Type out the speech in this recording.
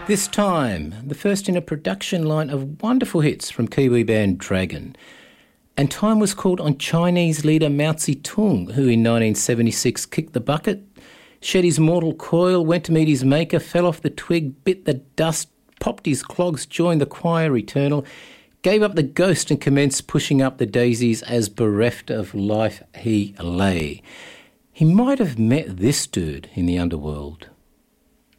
This time, the first in a production line of wonderful hits from Kiwi band Dragon. And time was called on Chinese leader Mao Zedong, who in 1976 kicked the bucket, shed his mortal coil, went to meet his maker, fell off the twig, bit the dust, popped his clogs, joined the choir eternal, gave up the ghost and commenced pushing up the daisies as bereft of life he lay. He might have met this dude in the underworld.